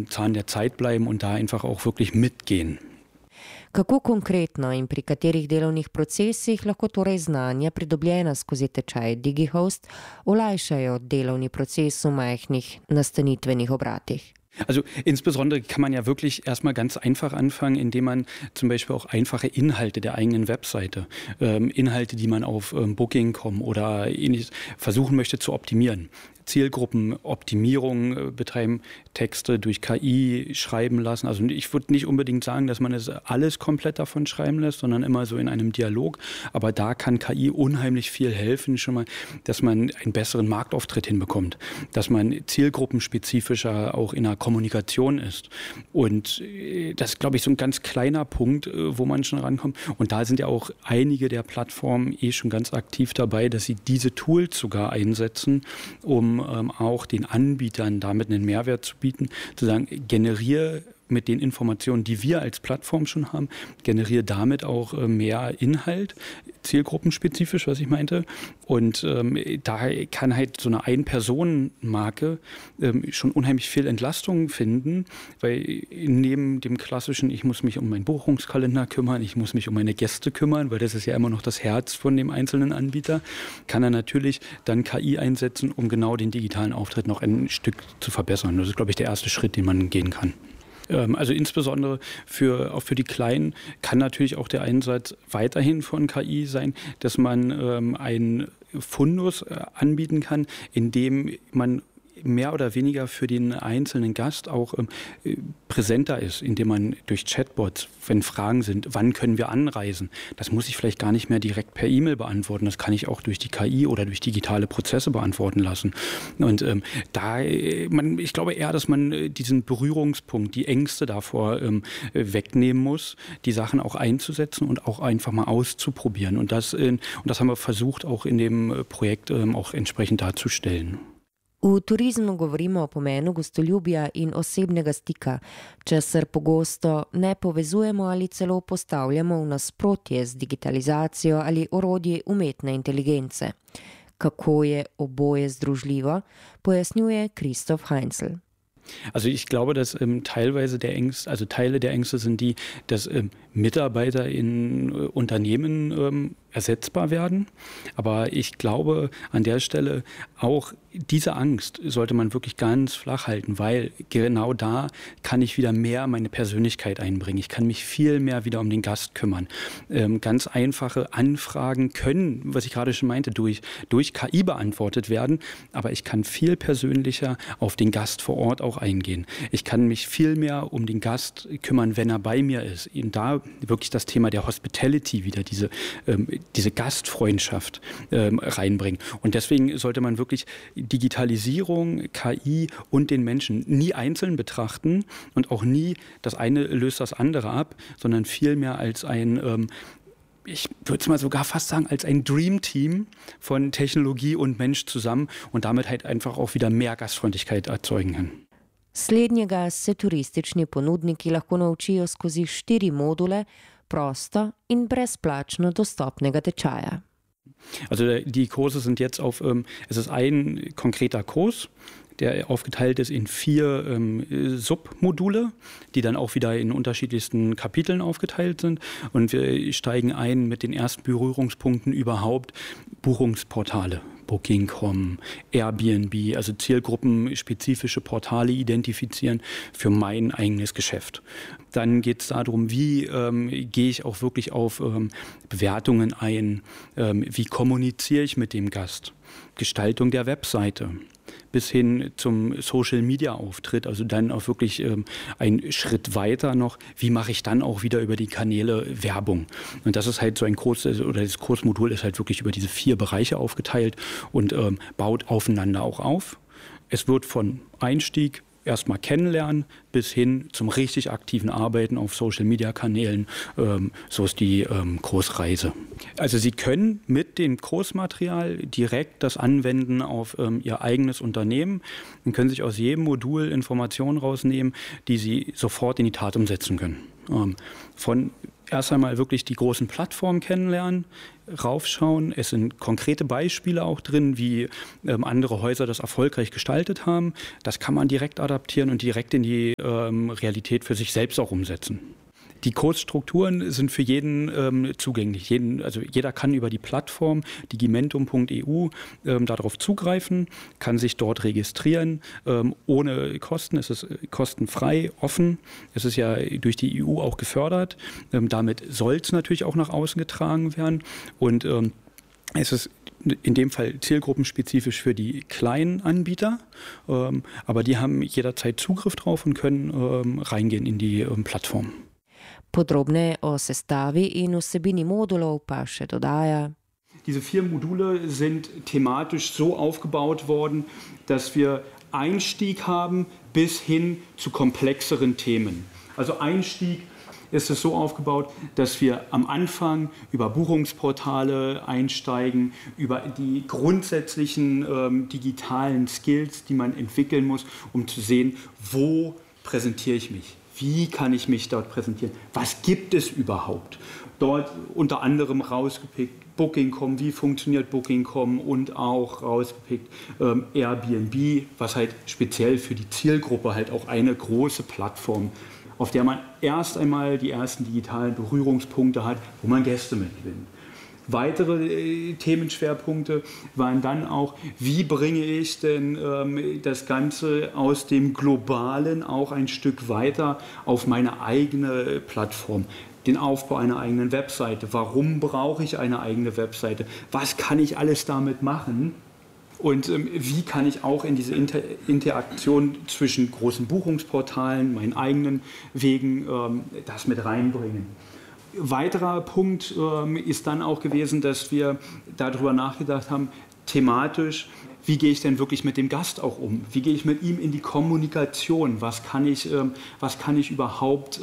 am Zahn der Zeit bleiben und da einfach auch wirklich mitgehen. Kako konkretno in pri katerih delovnih procesih lahko torej znanja, pridobljena skozi tečaj DigiHost, olajšajo delovni proces v majhnih nastanitvenih obratih? Also insbesondere kann man ja wirklich erstmal ganz einfach anfangen, indem man zum Beispiel auch einfache Inhalte der eigenen Webseite, Inhalte, die man auf Booking.com oder ähnliches versuchen möchte zu optimieren. Zielgruppenoptimierung betreiben, Texte durch KI schreiben lassen. Also ich würde nicht unbedingt sagen, dass man es alles komplett davon schreiben lässt, sondern immer so in einem Dialog. Aber da kann KI unheimlich viel helfen, schon mal, dass man einen besseren Marktauftritt hinbekommt, dass man zielgruppenspezifischer auch in der Kommunikation ist. Und das ist, glaube ich, so ein ganz kleiner Punkt, wo man schon rankommt. Und da sind ja auch einige der Plattformen schon ganz aktiv dabei, dass sie diese Tools sogar einsetzen, um auch den Anbietern damit einen Mehrwert zu bieten, zu sagen, generiere mit den Informationen, die wir als Plattform schon haben, generiere damit auch mehr Inhalt, zielgruppenspezifisch, was ich meinte. Und da kann halt so eine Ein-Personen-Marke schon unheimlich viel Entlastung finden, weil neben dem klassischen, ich muss mich um meinen Buchungskalender kümmern, ich muss mich um meine Gäste kümmern, weil das ist ja immer noch das Herz von dem einzelnen Anbieter, kann er natürlich dann KI einsetzen, um genau den digitalen Auftritt noch ein Stück zu verbessern. Das ist, glaube ich, der erste Schritt, den man gehen kann. Also insbesondere auch für die Kleinen kann natürlich auch der Einsatz weiterhin von KI sein, dass man einen Fundus anbieten kann, in dem man mehr oder weniger für den einzelnen Gast auch präsenter ist, indem man durch Chatbots, wenn Fragen sind, wann können wir anreisen, das muss ich vielleicht gar nicht mehr direkt per E-Mail beantworten, das kann ich auch durch die KI oder durch digitale Prozesse beantworten lassen. Und ich glaube eher, dass man diesen Berührungspunkt, die Ängste davor wegnehmen muss, die Sachen auch einzusetzen und auch einfach mal auszuprobieren. Und das haben wir versucht, auch in dem Projekt auch entsprechend darzustellen. V turizmu govorimo o pomenu gostoljubja in osebnega stika, česar pogosto ne povezujemo ali celo postavljamo v nasprotje z digitalizacijo ali orodji umetne inteligence. Kako je oboje združljivo, pojasnjuje Christoph Heinzel. Also ich glaube, dass Teile der Ängste sind die, dass Mitarbeiter in Unternehmen ersetzbar werden. Aber ich glaube, an der Stelle auch diese Angst sollte man wirklich ganz flach halten, weil genau da kann ich wieder mehr meine Persönlichkeit einbringen. Ich kann mich viel mehr wieder um den Gast kümmern. Ganz einfache Anfragen können, was ich gerade schon meinte, durch KI beantwortet werden. Aber ich kann viel persönlicher auf den Gast vor Ort auch eingehen. Ich kann mich viel mehr um den Gast kümmern, wenn er bei mir ist. Und da wirklich das Thema der Hospitality wieder, diese Gastfreundschaft reinbringen. Und deswegen sollte man wirklich Digitalisierung, KI und den Menschen nie einzeln betrachten und auch nie das eine löst das andere ab, sondern vielmehr als ich würde es mal sogar fast sagen, als ein Dream-Team von Technologie und Mensch zusammen und damit halt einfach auch wieder mehr Gastfreundlichkeit erzeugen kann. Slednjega se turistični ponudniki lahko naučijo skozi 4 module prosto in brezplačno dostopnega tečaja. Also die Kurse sind jetzt es ist ein konkreter Kurs, der aufgeteilt ist in 4 Submodule, die dann auch wieder in unterschiedlichsten Kapiteln aufgeteilt sind. Und wir steigen ein mit den ersten Berührungspunkten überhaupt Buchungsportale. Booking.com, Airbnb, also zielgruppenspezifische Portale identifizieren für mein eigenes Geschäft. Dann geht es darum, wie gehe ich auch wirklich auf Bewertungen ein, wie kommuniziere ich mit dem Gast, Gestaltung der Webseite, bis hin zum Social-Media-Auftritt, also dann auch wirklich einen Schritt weiter noch, wie mache ich dann auch wieder über die Kanäle Werbung. Und das ist halt so ein Kurs, oder das Kursmodul ist halt wirklich über diese 4 Bereiche aufgeteilt und baut aufeinander auch auf. Es wird von Einstieg erstmal kennenlernen bis hin zum richtig aktiven Arbeiten auf Social-Media-Kanälen. So ist die Kursreise. Also Sie können mit dem Kursmaterial direkt das anwenden auf Ihr eigenes Unternehmen und können sich aus jedem Modul Informationen rausnehmen, die Sie sofort in die Tat umsetzen können. Von erst einmal wirklich die großen Plattformen kennenlernen, raufschauen. Es sind konkrete Beispiele auch drin, wie andere Häuser das erfolgreich gestaltet haben. Das kann man direkt adaptieren und direkt in die Realität für sich selbst auch umsetzen. Die Kursstrukturen sind für jeden zugänglich. Jeder kann über die Plattform digimentum.eu darauf zugreifen, kann sich dort registrieren, ohne Kosten. Es ist kostenfrei, offen. Es ist ja durch die EU auch gefördert. Damit soll es natürlich auch nach außen getragen werden. Und es ist in dem Fall zielgruppenspezifisch für die kleinen Anbieter, aber die haben jederzeit Zugriff drauf und können reingehen in die Plattform. Podrobneje o sestavi in vsebini modulov pa še dodaja. Diese 4 Module sind thematisch so aufgebaut worden, dass wir Einstieg haben bis hin zu komplexeren Themen. Also Einstieg ist es so aufgebaut, dass wir am Anfang über Buchungsportale einsteigen, über die grundsätzlichen digitalen Skills, die man entwickeln muss, um zu sehen, wo präsentiere ich mich. Wie kann ich mich dort präsentieren? Was gibt es überhaupt? Dort unter anderem rausgepickt Booking.com, wie funktioniert Booking.com und auch rausgepickt Airbnb, was halt speziell für die Zielgruppe halt auch eine große Plattform, auf der man erst einmal die ersten digitalen Berührungspunkte hat, wo man Gäste mitgewinnt. Weitere Themenschwerpunkte waren dann auch, wie bringe ich denn das Ganze aus dem Globalen auch ein Stück weiter auf meine eigene Plattform. Den Aufbau einer eigenen Webseite. Warum brauche ich eine eigene Webseite? Was kann ich alles damit machen? Und wie kann ich auch in diese Interaktion zwischen großen Buchungsportalen, meinen eigenen Wegen, das mit reinbringen? Weiterer Punkt ist dann auch gewesen, dass wir darüber nachgedacht haben, thematisch, wie gehe ich denn wirklich mit dem Gast auch um? Wie gehe ich mit ihm in die Kommunikation? Was kann ich überhaupt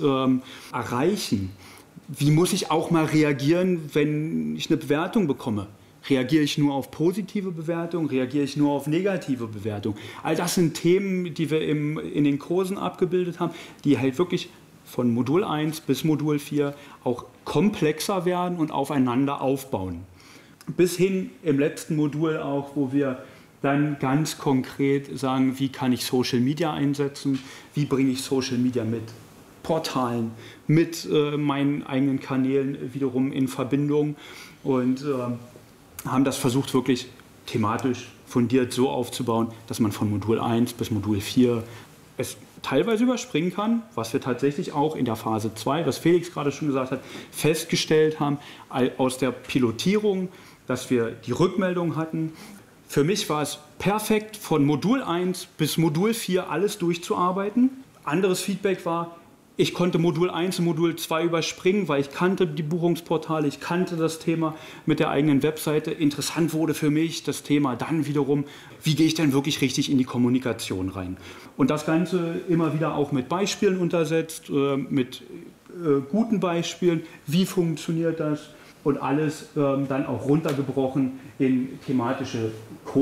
erreichen? Wie muss ich auch mal reagieren, wenn ich eine Bewertung bekomme? Reagiere ich nur auf positive Bewertungen? Reagiere ich nur auf negative Bewertungen? All das sind Themen, die wir in den Kursen abgebildet haben, die halt wirklich von Modul 1 bis Modul 4 auch komplexer werden und aufeinander aufbauen. Bis hin im letzten Modul auch, wo wir dann ganz konkret sagen, wie kann ich Social Media einsetzen, wie bringe ich Social Media mit Portalen, mit meinen eigenen Kanälen wiederum in Verbindung und haben das versucht wirklich thematisch fundiert so aufzubauen, dass man von Modul 1 bis Modul 4 es teilweise überspringen kann, was wir tatsächlich auch in der Phase 2, was Felix gerade schon gesagt hat, festgestellt haben aus der Pilotierung, dass wir die Rückmeldung hatten. Für mich war es perfekt, von Modul 1 bis Modul 4 alles durchzuarbeiten. Anderes Feedback war, ich konnte Modul 1 und Modul 2 überspringen, weil ich kannte die Buchungsportale, ich kannte das Thema mit der eigenen Webseite. Interessant wurde für mich das Thema dann wiederum, wie gehe ich denn wirklich richtig in die Kommunikation rein? Und das Ganze immer wieder auch mit Beispielen untersetzt, mit guten Beispielen, wie funktioniert das? Und alles dann auch runtergebrochen in thematische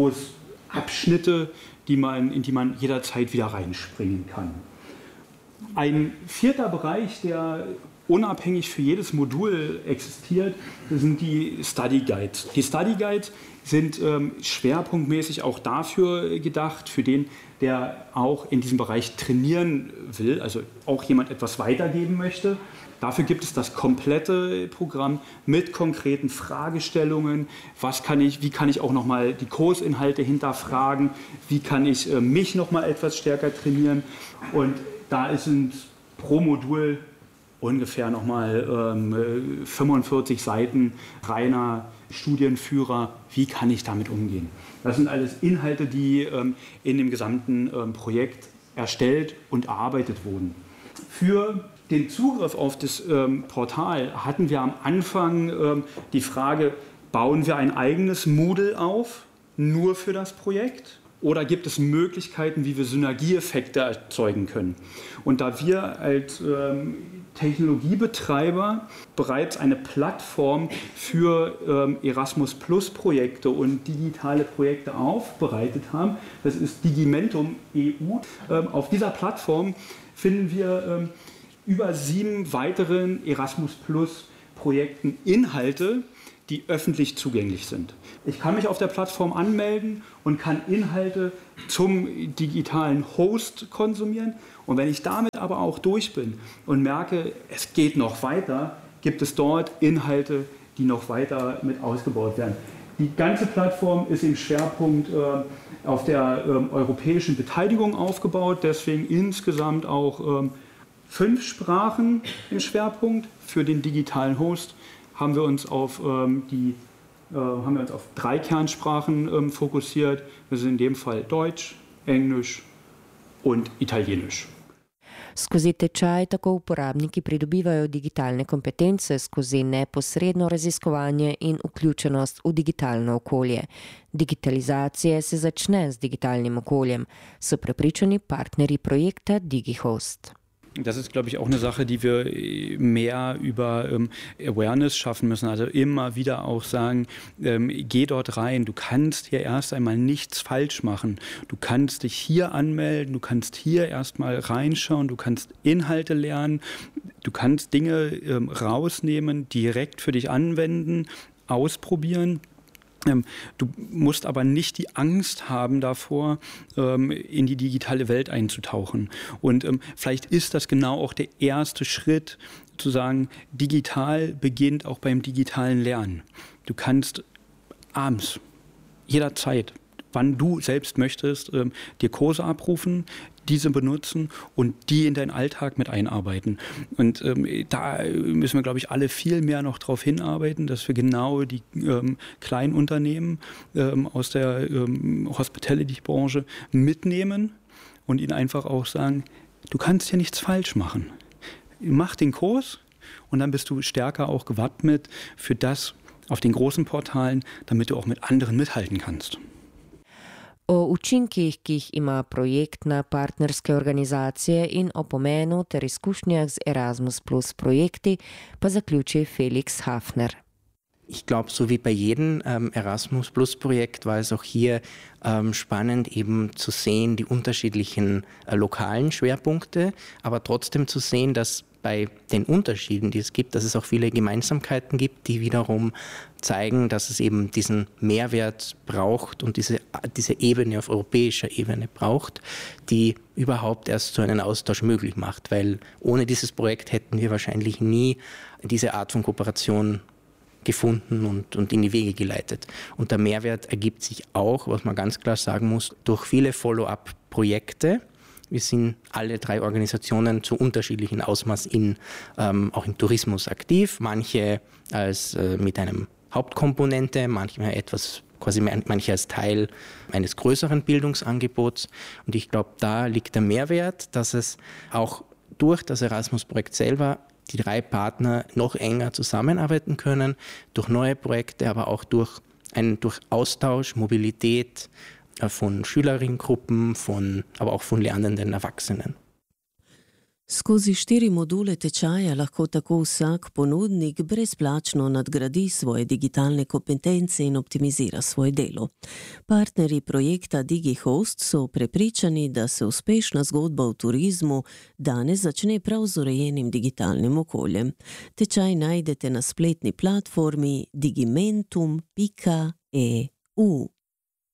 Kursabschnitte, in die man jederzeit wieder reinspringen kann. Ein vierter Bereich, der unabhängig für jedes Modul existiert, sind die Study Guides. Die Study Guides sind schwerpunktmäßig auch dafür gedacht, für den, der auch in diesem Bereich trainieren will, also auch jemand etwas weitergeben möchte. Dafür gibt es das komplette Programm mit konkreten Fragestellungen. Wie kann ich auch nochmal die Kursinhalte hinterfragen? Wie kann ich mich nochmal etwas stärker trainieren? Und da sind pro Modul ungefähr nochmal 45 Seiten reiner Studienführer. Wie kann ich damit umgehen? Das sind alles Inhalte, die in dem gesamten Projekt erstellt und erarbeitet wurden. Für den Zugriff auf das Portal hatten wir am Anfang die Frage, bauen wir ein eigenes Moodle auf, nur für das Projekt? Oder gibt es Möglichkeiten, wie wir Synergieeffekte erzeugen können? Und da wir als Technologiebetreiber bereits eine Plattform für Erasmus-Plus-Projekte und digitale Projekte aufbereitet haben, das ist Digimentum EU. Auf dieser Plattform finden wir über 7 weiteren Erasmus Plus Projekten Inhalte, die öffentlich zugänglich sind. Ich kann mich auf der Plattform anmelden und kann Inhalte zum digitalen Host konsumieren. Und wenn ich damit aber auch durch bin und merke, es geht noch weiter, gibt es dort Inhalte, die noch weiter mit ausgebaut werden. Die ganze Plattform ist im Schwerpunkt auf der europäischen Beteiligung aufgebaut, deswegen insgesamt auch 5 Sprachen im Schwerpunkt. Für den digitalen Host haben wir uns auf 3 Kernsprachen fokussiert. Das sind in dem Fall Deutsch, Englisch und Italienisch. Skozi tečaj tako uporabniki pridobivajo digitalne kompetence skozi neposredno raziskovanje in vključenost v digitalno okolje. Digitalizacija se začne z digitalnim okoljem, so prepričani partnerji projekta DigiHost. Das ist, glaube ich, auch eine Sache, die wir mehr über Awareness schaffen müssen. Also immer wieder auch sagen, geh dort rein. Du kannst hier erst einmal nichts falsch machen. Du kannst dich hier anmelden, du kannst hier erstmal reinschauen, du kannst Inhalte lernen, du kannst Dinge rausnehmen, direkt für dich anwenden, ausprobieren. Du musst aber nicht die Angst haben davor, in die digitale Welt einzutauchen. Und vielleicht ist das genau auch der erste Schritt, zu sagen, digital beginnt auch beim digitalen Lernen. Du kannst abends, jederzeit, wann du selbst möchtest, dir Kurse abrufen, diese benutzen und die in deinen Alltag mit einarbeiten. Und da müssen wir, glaube ich, alle viel mehr noch darauf hinarbeiten, dass wir genau die kleinen Unternehmen aus der Hospitality-Branche mitnehmen und ihnen einfach auch sagen, du kannst hier nichts falsch machen. Mach den Kurs und dann bist du stärker auch gewappnet für das auf den großen Portalen, damit du auch mit anderen mithalten kannst. O učinkih, ki jih ima projekt na partnerske organizacije in o pomenu ter izkušnjah z Erasmus Plus projekti, pa zaključi Felix Hafner. Ich glaube, so wie bei jedem Erasmus Plus Projekt war es auch hier spannend eben zu sehen, die unterschiedlichen lokalen Schwerpunkte, aber trotzdem zu sehen, dass bei den Unterschieden, die es gibt, dass es auch viele Gemeinsamkeiten gibt, die wiederum zeigen, dass es eben diesen Mehrwert braucht und diese Ebene auf europäischer Ebene braucht, die überhaupt erst so einen Austausch möglich macht, weil ohne dieses Projekt hätten wir wahrscheinlich nie diese Art von Kooperation gefunden und in die Wege geleitet. Und der Mehrwert ergibt sich auch, was man ganz klar sagen muss, durch viele Follow-up-Projekte. Wir sind alle 3 Organisationen zu unterschiedlichen Ausmaß auch im Tourismus aktiv. Manche mit einem Hauptkomponente, manche als Teil eines größeren Bildungsangebots. Und ich glaube, da liegt der Mehrwert, dass es auch durch das Erasmus-Projekt selber die 3 Partner noch enger zusammenarbeiten können, durch neue Projekte, aber auch durch Austausch, Mobilität von Schülerinnengruppen, aber auch von lernenden Erwachsenen. Skozi 4 module tečaja lahko tako vsak ponudnik brezplačno nadgradi svoje digitalne kompetence in optimizira svoje delo. Partnerji projekta DigiHost so prepričani, da se uspešna zgodba v turizmu danes začne prav z urejenim digitalnim okoljem. Tečaj najdete na spletni platformi digimentum.eu.